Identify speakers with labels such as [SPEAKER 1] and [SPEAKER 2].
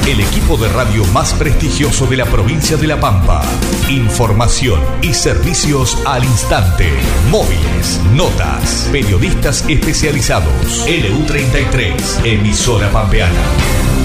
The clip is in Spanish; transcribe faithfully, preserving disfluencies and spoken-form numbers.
[SPEAKER 1] el equipo de radio más prestigioso de la provincia de La Pampa. Información y servicios al instante. Móviles, notas, periodistas especializados. L U treinta y tres, emisora pampeana.